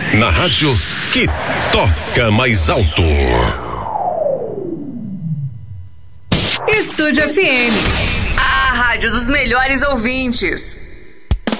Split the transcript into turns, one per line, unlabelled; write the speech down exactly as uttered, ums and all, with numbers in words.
Na rádio que toca mais alto.
Estúdio F M, a rádio dos melhores ouvintes.